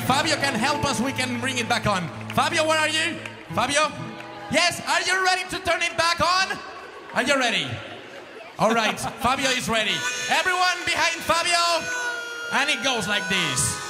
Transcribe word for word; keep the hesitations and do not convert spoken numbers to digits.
Fabio can help us, we can bring it back on. Fabio, where are you? Fabio? Yes, are you ready to turn it back on? Are you ready? All right, Fabio is ready. Everyone behind Fabio. And it goes like this.